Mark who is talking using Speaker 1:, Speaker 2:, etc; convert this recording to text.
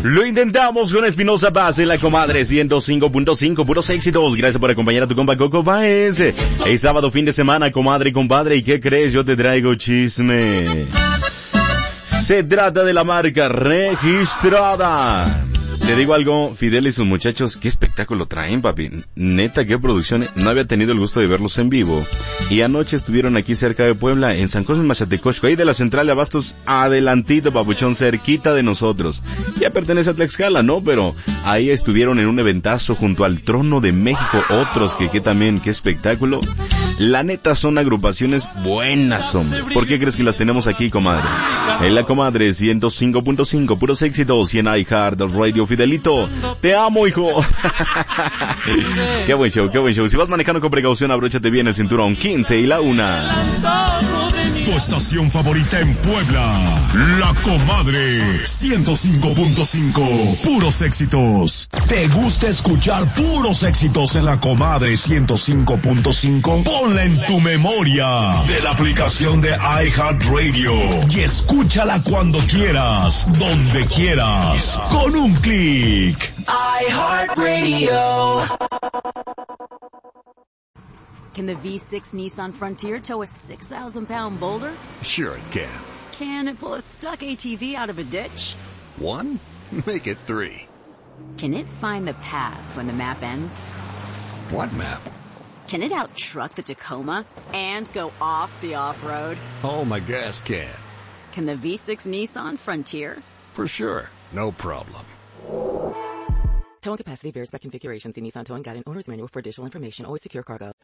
Speaker 1: Lo intentamos con Espinosa Paz en la comadre 105.5, puros éxitos. Gracias por acompañar a tu compa Coco Baez. Es sábado, fin de semana, comadre y compadre. ¿Y qué crees? Yo te traigo chisme. Se trata de la marca registrada. Te digo algo, Fidel y sus muchachos, qué espectáculo traen, papi. Neta, qué producción. No había tenido el gusto de verlos en vivo. Y anoche estuvieron aquí cerca de Puebla, en San Cosme Machatecoxco, ahí de la central de Abastos, adelantito, papuchón, cerquita de nosotros. Ya pertenece a Tlaxcala, ¿no? Pero ahí estuvieron en un eventazo junto al Trono de México. Otros que también, qué espectáculo. La neta, son agrupaciones buenas, hombre. ¿Por qué crees que las tenemos aquí, comadre? En la comadre 105.5, puros éxitos, y en iHeart Radio. Fidelito, te amo, hijo. Qué buen show, qué buen show. Si vas manejando con precaución, abróchate bien el cinturón. 15 y la 1.
Speaker 2: Tu estación favorita en Puebla, La Comadre 105.5, puros éxitos. ¿Te gusta escuchar puros éxitos en La Comadre 105.5? Ponla en tu memoria de la aplicación de iHeartRadio y escúchala cuando quieras, donde quieras, con un clic.
Speaker 3: iHeartRadio.
Speaker 4: Can the V6 Nissan Frontier tow a 6,000-pound boulder?
Speaker 5: Sure it can.
Speaker 4: Can it pull a stuck ATV out of a ditch?
Speaker 5: 1? Make it 3.
Speaker 4: Can it find the path when the map ends?
Speaker 5: What map?
Speaker 4: Can it out-truck the Tacoma and go off the off-road?
Speaker 5: Oh, my gas can.
Speaker 4: Can the V6 Nissan Frontier?
Speaker 5: For sure. No problem.
Speaker 6: Towing capacity varies by configuration. See Nissan Towing Guide and Owner's Manual for additional information. Always secure cargo.